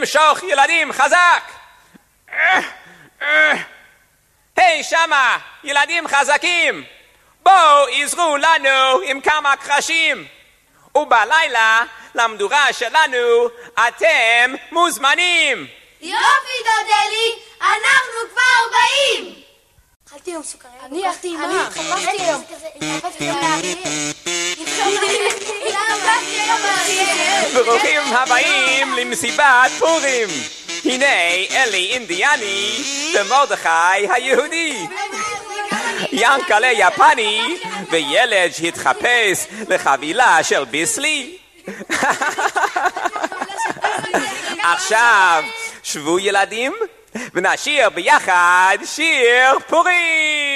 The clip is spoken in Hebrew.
למשוך ילדים חזק. היי שמה, ילדים חזקים, בואו עזרו לנו עם כמה קרשים. ובלילה למדורה שלנו אתם מוזמנים. יופי דודלי, אנחנו כבר באים. אכלתי היום סוכריה. אני אכלתי עם מה? חפשתי היום. ברוכים הבאים למסיבת פורים. הנה אלי אינדיאני ומרדכי היהודי, ינקלה יפני וילד שהתחפש לחבילה של ביסלי. עכשיו שבו ילדים ונשיר ביחד שיר פורים.